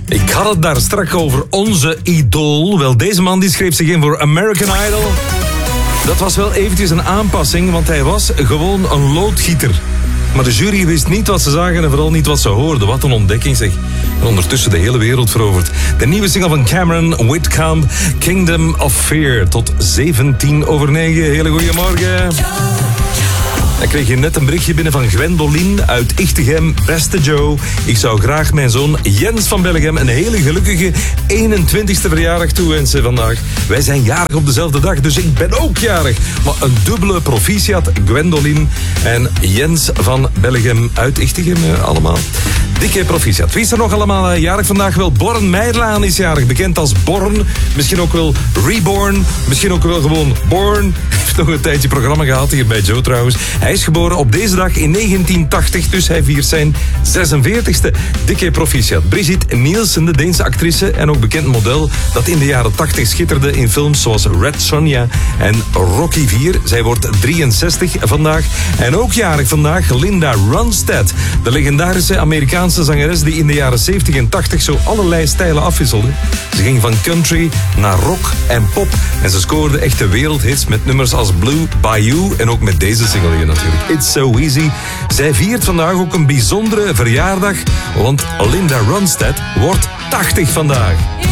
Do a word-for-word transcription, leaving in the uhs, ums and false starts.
Ik had het daar straks over onze idool. Wel, deze man die schreef zich in voor American Idol. Dat was wel eventjes een aanpassing, want hij was gewoon een loodgieter. Maar de jury wist niet wat ze zagen en vooral niet wat ze hoorden. Wat een ontdekking zeg. En ondertussen de hele wereld veroverd. De nieuwe single van Cameron Whitcomb, Kingdom of Fear. Tot zeventien over negen. Hele goede morgen. Dan kreeg je net een berichtje binnen van Gwendolyn uit Ichtegem. Beste Joe, ik zou graag mijn zoon Jens van Bellegem een hele gelukkige eenentwintigste verjaardag toewensen vandaag. Wij zijn jarig op dezelfde dag, dus ik ben ook jarig. Maar een dubbele proficiat, Gwendolyn en Jens van Bellegem uit Ichtegem allemaal. Dikke proficiat. Wie is er nog allemaal jarig vandaag? Wel, Born Meijerlaan is jarig, bekend als Born. Misschien ook wel Reborn. Misschien ook wel gewoon Born. Heeft nog een tijdje programma gehad hier bij Joe trouwens. Hij is geboren op deze dag in negentien tachtig, dus hij viert zijn zesenveertigste. Dikke proficiat. Brigitte Nielsen, de Deense actrice en ook bekend model, dat in de jaren tachtig schitterde in films zoals Red Sonja en Rocky vier. Zij wordt drieënzestig vandaag. En ook jarig vandaag Linda Ronstadt, de legendarische Amerikaanse zangeres die in de jaren zeventig en tachtig zo allerlei stijlen afwisselde. Ze ging van country naar rock en pop en ze scoorde echte wereldhits met nummers als Blue Bayou en ook met deze single hier natuurlijk. It's So Easy. Zij viert vandaag ook een bijzondere verjaardag, want Linda Ronstadt wordt tachtig vandaag.